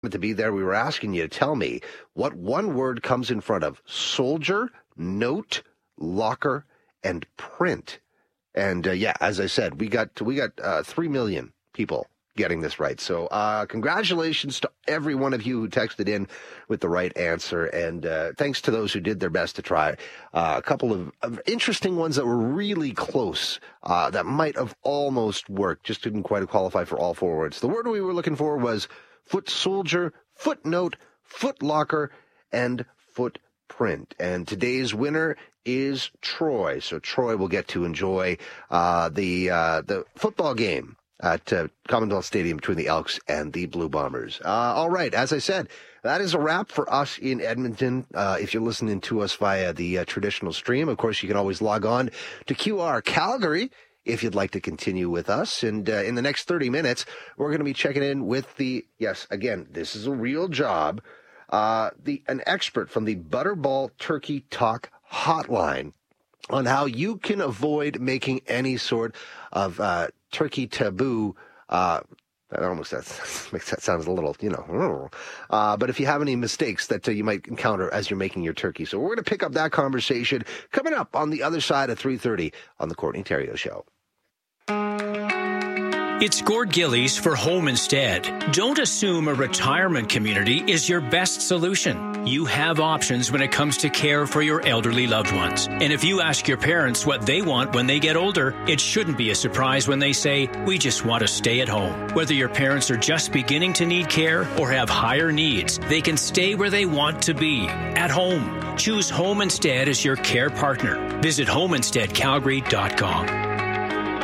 to be there. We were asking you to tell me what one word comes in front of soldier, note, locker, and print. And as I said, we got 3 million people getting this right. So congratulations to every one of you who texted in with the right answer. And thanks to those who did their best to try. A couple of interesting ones that were really close that might have almost worked, just didn't quite qualify for all 4 words. The word we were looking for was foot soldier, footnote, foot locker, and footprint. And today's winner is Troy. So Troy will get to enjoy the football game at Commonwealth Stadium between the Elks and the Blue Bombers. All right, as I said, that is a wrap for us in Edmonton. If you're listening to us via the traditional stream, of course, you can always log on to QR Calgary if you'd like to continue with us. And in the next 30 minutes, we're going to be checking in with yes, again, this is a real job, an expert from the Butterball Turkey Talk hotline on how you can avoid making any sort of turkey taboo. That makes that sound a little, but if you have any mistakes that you might encounter as you're making your turkey. So we're going to pick up that conversation coming up on the other side of 3:30 on the Courtney Theriault Show. It's Gord Gillies for Home Instead. Don't assume a retirement community is your best solution. You have options when it comes to care for your elderly loved ones. And if you ask your parents what they want when they get older, it shouldn't be a surprise when they say, we just want to stay at home. Whether your parents are just beginning to need care or have higher needs, they can stay where they want to be, at home. Choose Home Instead as your care partner. Visit homeinsteadcalgary.com.